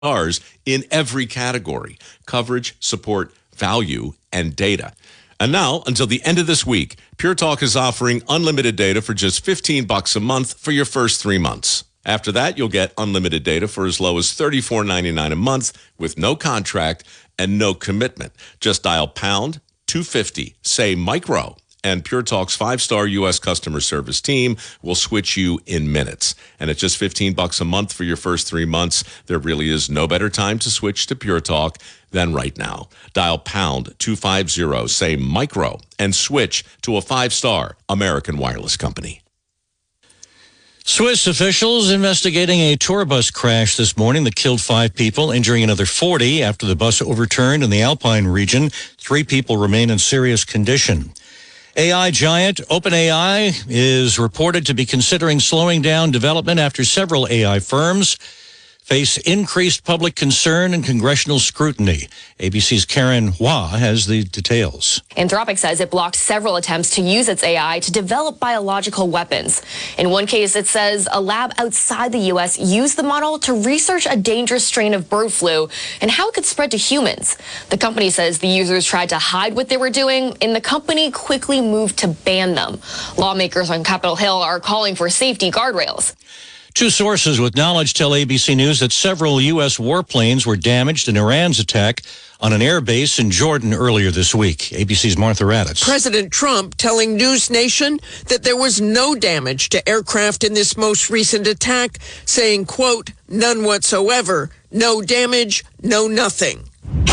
stars in every category: coverage, support, value, and data. And now, until the end of this week, Pure Talk is offering unlimited data for just $15 a month for your first 3 months. After that, you'll get unlimited data for as low as $34.99 a month with no contract and no commitment. Just dial pound 250, say micro, and Pure Talk's 5-star U.S. customer service team will switch you in minutes. And at just $15 a month for your first 3 months, there really is no better time to switch to Pure Talk than right now. Dial pound 250, say micro, and switch to a 5-star American wireless company. Swiss officials investigating a tour bus crash this morning that killed 5 people, injuring another 40 after the bus overturned in the Alpine region. 3 people remain in serious condition. AI giant OpenAI is reported to be considering slowing down development after several AI firms face increased public concern and congressional scrutiny. ABC's Karen Hua has the details. Anthropic says it blocked several attempts to use its AI to develop biological weapons. In one case, it says a lab outside the U.S. used the model to research a dangerous strain of bird flu and how it could spread to humans. The company says the users tried to hide what they were doing, and the company quickly moved to ban them. Lawmakers on Capitol Hill are calling for safety guardrails. 2 sources with knowledge tell ABC News that several U.S. warplanes were damaged in Iran's attack on an air base in Jordan earlier this week. ABC's Martha Raddatz. President Trump telling News Nation that there was no damage to aircraft in this most recent attack, saying, quote, none whatsoever, no damage, no nothing.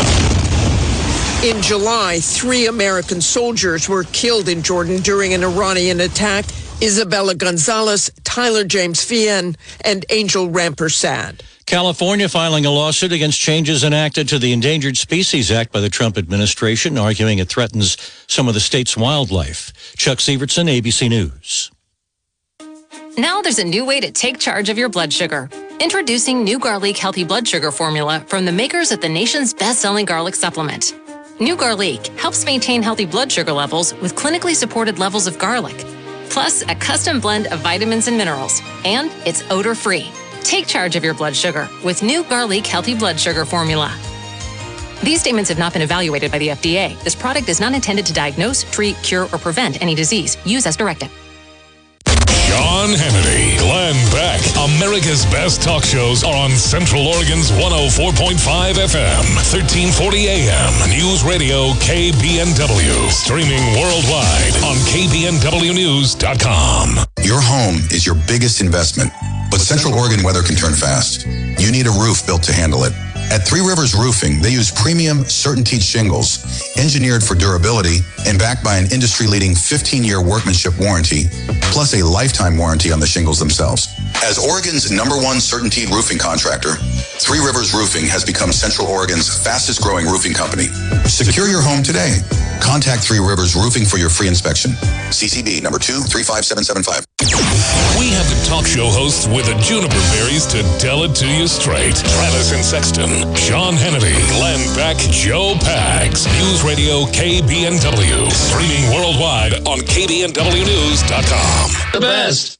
In July, 3 American soldiers were killed in Jordan during an Iranian attack. Isabella Gonzalez, Tyler James Fien, and Angel Rampersad. California filing a lawsuit against changes enacted to the Endangered Species Act by the Trump administration, arguing it threatens some of the state's wildlife. Chuck Sievertson, ABC News. Now there's a new way to take charge of your blood sugar. Introducing New Garlic Healthy Blood Sugar Formula from the makers of the nation's best-selling garlic supplement. New Garlic helps maintain healthy blood sugar levels with clinically supported levels of garlic, plus a custom blend of vitamins and minerals, and it's odor-free. Take charge of your blood sugar with New Garlic Healthy Blood Sugar Formula. These statements have not been evaluated by the FDA. This product is not intended to diagnose, treat, cure, or prevent any disease. Use as directed. Sean Hannity, Glenn Beck. America's best talk shows are on Central Oregon's 104.5 FM, 1340 AM, News Radio KBNW. Streaming worldwide on KBNWnews.com. Your home is your biggest investment, but Central Oregon weather can turn fast. You need a roof built to handle it. At Three Rivers Roofing, they use premium CertainTeed shingles, engineered for durability and backed by an industry-leading 15-year workmanship warranty, plus a lifetime warranty on the shingles themselves. As Oregon's #1 CertainTeed roofing contractor, Three Rivers Roofing has become Central Oregon's fastest-growing roofing company. Secure your home today. Contact Three Rivers Roofing for your free inspection. CCB number 235775. We have the talk show hosts with the juniper berries to tell it to you straight. Travis and Sexton, Sean Hannity, Glenn Beck, Joe Pags. News Radio KBNW. Streaming worldwide on KBNWnews.com. The best.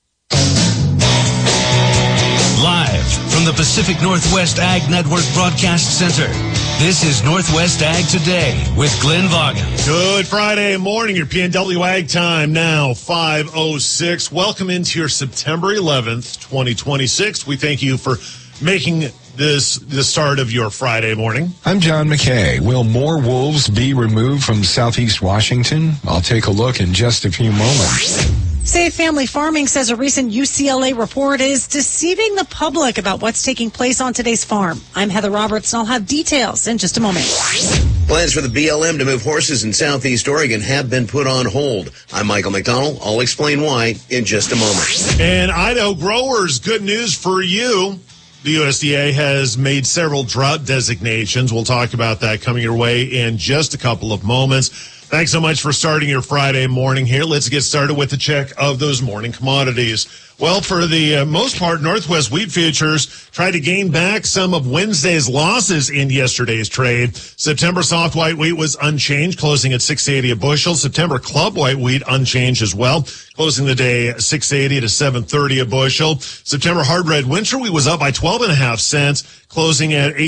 Live from the Pacific Northwest Ag Network Broadcast Center, this is Northwest Ag Today with Glenn Vaughan. Good Friday morning, your PNW Ag time now, 5:06. Welcome into your September 11th, 2026. We thank you for making this the start of your Friday morning. I'm John McKay. Will more wolves be removed from southeast Washington? I'll take a look in just a few moments. Safe Family Farming says a recent UCLA report is deceiving the public about what's taking place on today's farm. I'm Heather Roberts, and I'll have details in just a moment. Plans for the BLM to move horses in southeast Oregon have been put on hold. I'm Michael McDonald. I'll explain why in just a moment. And Idaho growers, good news for you. The USDA has made several drought designations. We'll talk about that coming your way in just a couple of moments. Thanks so much for starting your Friday morning here. Let's get started with a check of those morning commodities. Well, for the most part, Northwest wheat futures tried to gain back some of Wednesday's losses in yesterday's trade. September soft white wheat was unchanged, closing at $6.80 a bushel. September club white wheat unchanged as well, closing the day $6.80 to $7.30 a bushel. September hard red winter wheat was up by 12.5 cents, closing at